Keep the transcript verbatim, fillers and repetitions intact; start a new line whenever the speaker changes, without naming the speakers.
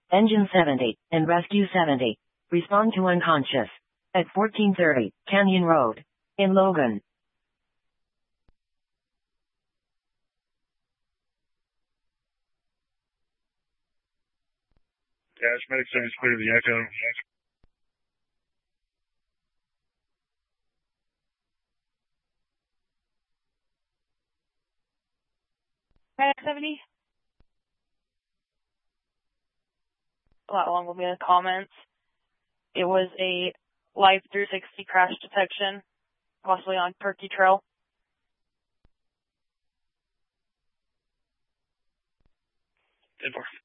Engine seventy and Rescue seventy. Respond to unconscious. At fourteen thirty, Canyon Road. In Logan.
Dash medic service clear to the Echo.
Medic seventy. That along will be in the comments. It was a Life three sixty crash detection, possibly on Turkey Trail.
ten four.